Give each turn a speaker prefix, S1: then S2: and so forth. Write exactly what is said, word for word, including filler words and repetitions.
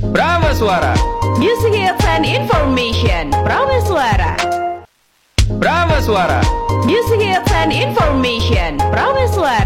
S1: Prameswara.
S2: Music hits and information. Prameswara.
S1: Prameswara.
S2: Music hits and information. Prameswara.